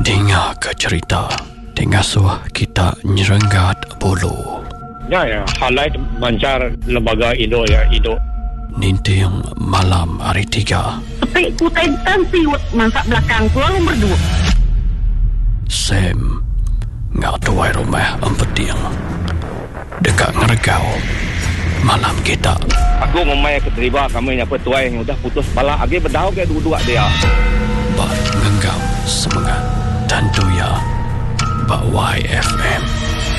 Dengar ke cerita Dengar suah kita nyerenggat bulu. Ya, highlight mancar lembaga Indo. Ninting malam hari 3. Tapi ku tentan siwet masak belakang ku lalu berdua. Sam ngak tuai rumah empeting dekat ngeregau malam kita. Aku memang keterima kami yang petuai yang udah putus bala agi berdau ke dua-dua dia. Bak ngenggam semangat dan doya Bak YFM.